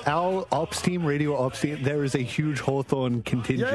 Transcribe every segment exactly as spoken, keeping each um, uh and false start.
our ops team, radio ops team, there is a huge Hawthorne contingent.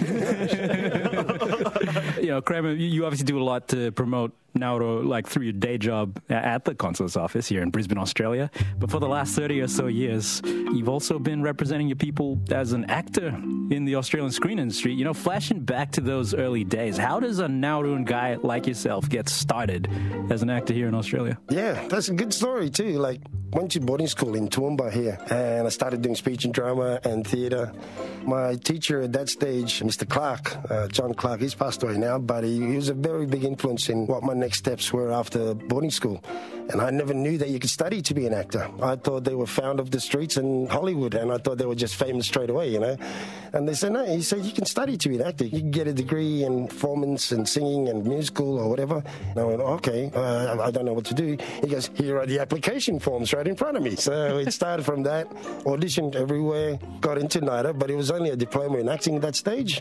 You know, Kramer, you obviously do a lot to promote Nauru, like through your day job at the consulate's office here in Brisbane, Australia. But for the last thirty or so years, you've also been representing your people as an actor in the Australian screen industry. You know, flashing back to those early days, how does a Nauruan guy like yourself get started as an actor here in Australia? Yeah, that's a good story too. Like, went to boarding school in Toowoomba here, and I started doing speech and drama and theatre. My teacher at that stage, Mister Clark, uh, John Clark, he's passed away now, but he, he was a very big influence in what my next steps were after boarding school. And I never knew that you could study to be an actor. I thought they were found off the streets in Hollywood, and I thought they were just famous straight away, you know. And they said, no, he said, you can study to be an actor. You can get a degree in performance and singing and musical or whatever. And I went, okay, uh, I don't know what to do. He goes, here are the application forms right in front of me. So it started from that, auditioned everywhere, got into NIDA, but it was only a diploma in acting at that stage.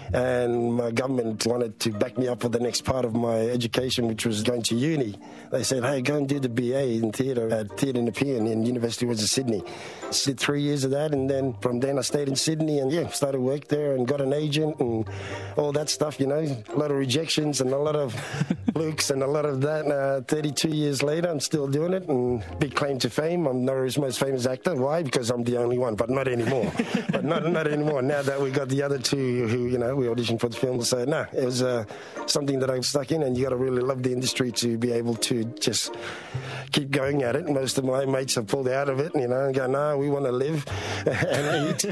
And my government wanted to back me up for the next part of my education, which was going to uni. They said, hey, go and do the B A in theatre at Theatre Nepean in University of Western Sydney. I did three years of that, and then from then I stayed in Sydney and, yeah, started work there and got an agent and all that stuff, you know, a lot of rejections and a lot of looks and a lot of that. Uh, thirty-two years later, I'm still doing it, and big claim to fame. I'm Nauru's most famous actor. Why? Because I'm the only one, but not anymore. but not not anymore. Now that we got the other two who, you know, we auditioned for the film, so, no, it was uh, something that I was stuck in, and you got to really love the industry to be able to just keep going at it. Most of my mates have pulled out of it, you know, and go, no, we want to live and eat.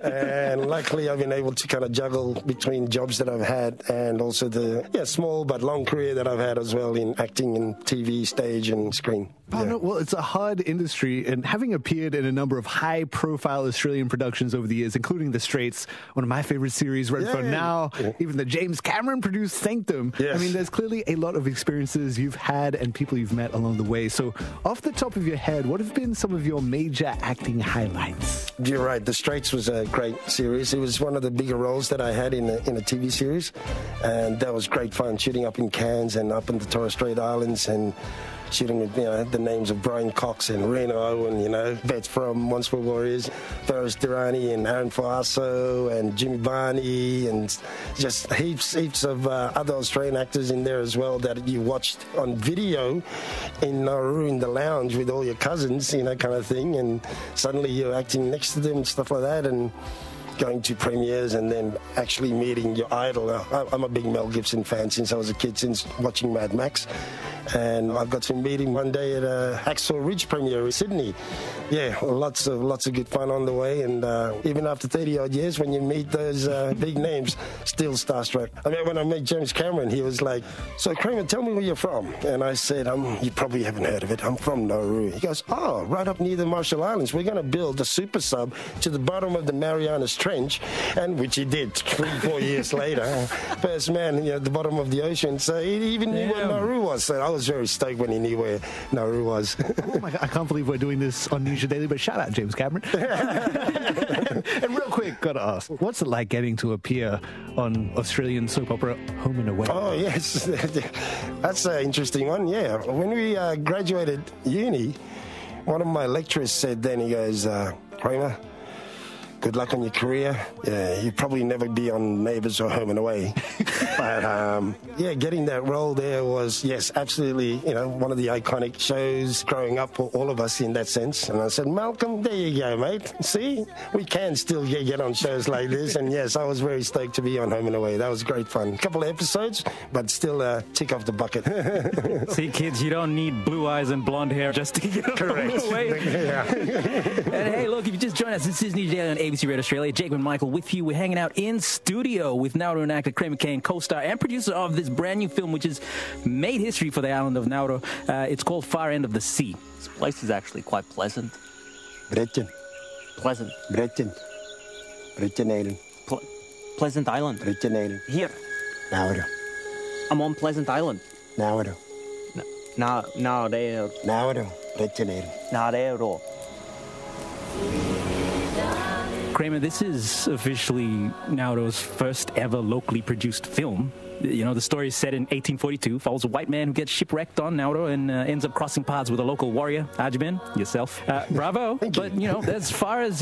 And luckily I've been able to kind of juggle between jobs that I've had and also the yeah small but long career that I've had as well in acting and T V, stage and screen. Oh, yeah. no, well, it's a hard industry, and having appeared in a number of high-profile Australian productions over the years, including The Straits, one of my favorite series right yeah. from now, yeah. even the James Cameron-produced Sanctum. Yes. I mean, there's clearly a lot of experiences you've had and people you've met along the way. So, off the top of your head, what have been some of your major acting highlights? You're right. The Straits was a great series. It was one of the bigger roles that I had in a, in a T V series, and that was great fun, shooting up in Cairns and up in the Torres Strait Islands and shooting with, you know, the names of Brian Cox and Reno and, you know, vets from Once Were Warriors, Faris Durrani and Aaron Foaso and Jimmy Barney, and just heaps, heaps of uh, other Australian actors in there as well that you watched on video in Nauru in the lounge with all your cousins, you know, kind of thing, and suddenly you're acting next to them and stuff like that, and going to premieres and then actually meeting your idol. I'm a big Mel Gibson fan since I was a kid, since watching Mad Max. And I got to meet him one day at a Hacksaw Ridge premiere in Sydney. Yeah, lots of lots of good fun on the way. And uh, even after thirty odd years, when you meet those uh, big names, still starstruck. I mean, when I met James Cameron, he was like, "So Kramer, tell me where you're from." And I said, um, "You probably haven't heard of it. I'm from Nauru." He goes, "Oh, right up near the Marshall Islands. We're going to build a super sub to the bottom of the Marianas Trench," and which he did three, four years later. First man, you know, at the bottom of the ocean. So he even knew where Nauru was. So I was very stoked when he knew where Nauru was. Oh my God, I can't believe we're doing this on News Daily, but shout out James Cameron. And real quick, gotta ask, what's it like getting to appear on Australian soap opera Home and Away? Oh, yes. That's an interesting one, yeah. When we uh, graduated uni, one of my lecturers said then, he goes, uh, Kramer, good luck on your career. Yeah, you'll probably never be on Neighbours or Home and Away. But, um, yeah, getting that role there was, yes, absolutely, you know, one of the iconic shows growing up for all of us in that sense. And I said, Malcolm, there you go, mate. See, we can still get, get on shows like this. And, yes, I was very stoked to be on Home and Away. That was great fun. A couple of episodes, but still uh, tick off the bucket. See, kids, you don't need blue eyes and blonde hair just to get on Home and Away. Yeah. And, hey, look, if you just joined us, this is News Daily on A B C Radio Australia. Jake and Michael with you. We're hanging out in studio with Nauruan actor Kramer Kane, co-star and producer of this brand new film, which has made history for the island of Nauru. Uh, it's called Far End of the Sea. This place is actually quite pleasant. Bretchen. Pleasant. Bretchen. Bretchen Island. Ple Pleasant Island. Bretchen Island. Here. Nauru. I'm on Pleasant Island. Nauru. Na, na, there. Nauru. Bretchen Island. Na, there. Kramer, this is officially Nauru's first ever locally produced film. You know, the story is set in eighteen forty-two, follows a white man who gets shipwrecked on Nauru and uh, ends up crossing paths with a local warrior, Ajman, yourself. Uh, bravo. Thank but, you. you know, as far as